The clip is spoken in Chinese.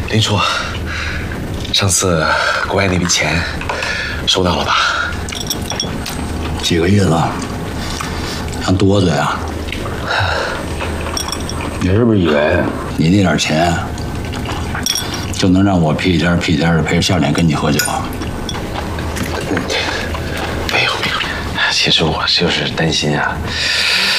林初，上次国外那笔钱收到了吧？ 几个亿了，想多嘴啊？ 你是不是以为你那点钱就能让我屁颠屁颠的陪着笑脸跟你喝酒？ 没有，其实我就是担心啊。